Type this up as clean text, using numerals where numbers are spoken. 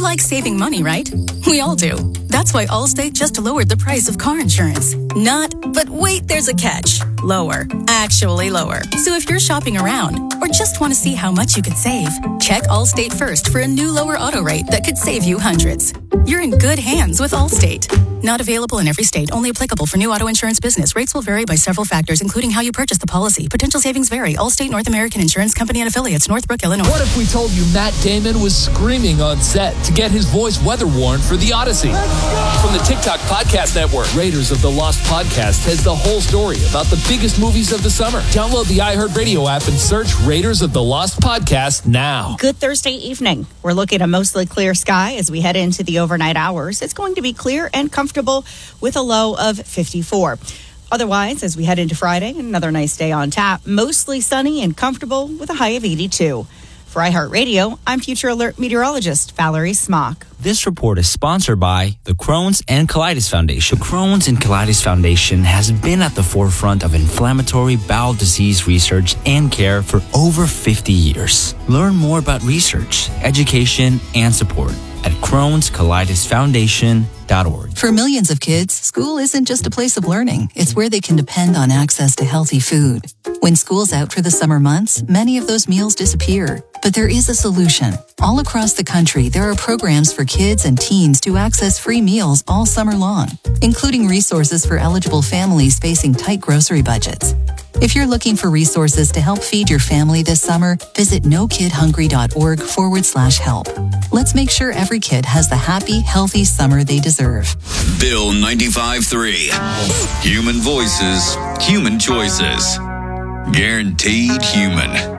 like saving money, right? We all do. That's why Allstate just lowered the price of car insurance. But wait, there's a catch. Lower. Actually lower. So if you're shopping around or just want to see how much you could save, check Allstate first for a new lower auto rate that could save you hundreds. You're in good hands with Allstate. Not available in every state. Only applicable for new auto insurance business. Rates will vary by several factors, including how you purchase the policy. Potential savings vary. Allstate North American Insurance Company and affiliates, Northbrook, Illinois. What if we told you Matt Damon was screaming on set to get his voice weather-worn for The Odyssey? From the TikTok Podcast Network, Raiders of the Lost Podcast has the whole story about the biggest movies of the summer. Download the iHeartRadio app and search Raiders of the Lost Podcast now. Good Thursday evening. We're looking at a mostly clear sky as we head into the overnight hours. It's going to be clear and comfortable with a low of 54. Otherwise, as we head into Friday, another nice day on tap. Mostly sunny and comfortable with a high of 82. For iHeartRadio, I'm Future Alert meteorologist Valerie Smock. This report is sponsored by the Crohn's and Colitis Foundation. The Crohn's and Colitis Foundation has been at the forefront of inflammatory bowel disease research and care for over 50 years. Learn more about research, education, and support at Crohn'sColitisFoundation.org. For millions of kids, school isn't just a place of learning. It's where they can depend on access to healthy food. When school's out for the summer months, many of those meals disappear. But there is a solution. All across the country, there are programs for kids and teens to access free meals all summer long, including resources for eligible families facing tight grocery budgets. If you're looking for resources to help feed your family this summer, visit nokidhungry.org/help. Let's make sure every kid has the happy, healthy summer they deserve. Bill 95.3. Human voices, human choices. Guaranteed human.